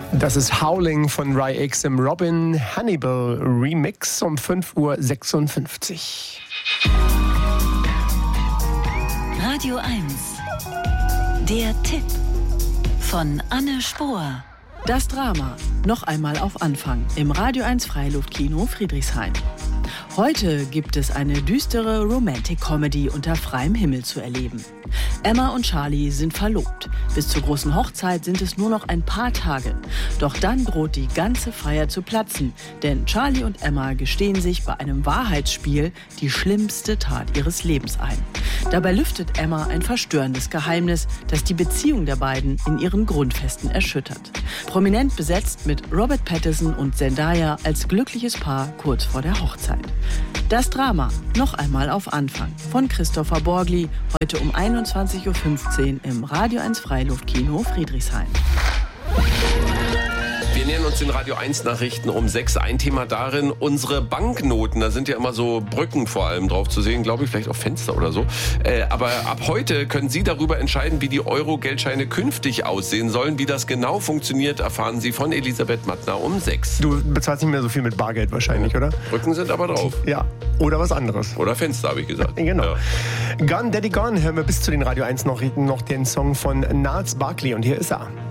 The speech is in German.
Das ist Howling von Ry-X im Robin Hannibal Remix um 5:56 Uhr. Radio 1. Der Tipp von Anne Spohr. Das Drama. Noch einmal auf Anfang im Radio 1 Freiluftkino Friedrichshain. Heute gibt es eine düstere Romantic-Comedy unter freiem Himmel zu erleben. Emma und Charlie sind verlobt. Bis zur großen Hochzeit sind es nur noch ein paar Tage. Doch dann droht die ganze Feier zu platzen, denn Charlie und Emma gestehen sich bei einem Wahrheitsspiel die schlimmste Tat ihres Lebens ein. Dabei lüftet Emma ein verstörendes Geheimnis, das die Beziehung der beiden in ihren Grundfesten erschüttert. Prominent besetzt mit Robert Pattinson und Zendaya als glückliches Paar kurz vor der Hochzeit. Das Drama. Noch einmal auf Anfang von Christopher Borgli, heute um 21:15 Uhr im Radio 1 Freiluftkino Friedrichshain. Wir nähern uns den Radio 1 Nachrichten um 6. Ein Thema darin, unsere Banknoten. Da sind ja immer so Brücken vor allem drauf zu sehen, glaube ich, vielleicht auch Fenster oder so. Aber ab heute können Sie darüber entscheiden, wie die Euro-Geldscheine künftig aussehen sollen. Wie das genau funktioniert, erfahren Sie von Elisabeth Mattner um 6. Du bezahlst nicht mehr so viel mit Bargeld wahrscheinlich, oder? Brücken sind aber drauf. Ja, oder was anderes. Oder Fenster, habe ich gesagt. Genau. Ja. Gone Daddy Gone hören wir bis zu den Radio 1 Nachrichten noch den Song von Gnarls Barkley und hier ist er.